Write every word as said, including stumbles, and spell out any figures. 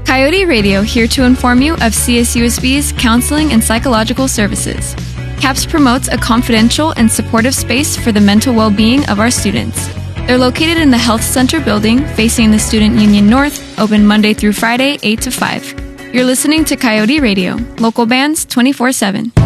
Coyote Radio, here to inform you of C S U S B's counseling and psychological services. CAPS promotes a confidential and supportive space for the mental well-being of our students. They're located in the Health Center building, facing the Student Union North, open Monday through Friday, eight to five. You're listening to Coyote Radio, local bands twenty-four seven.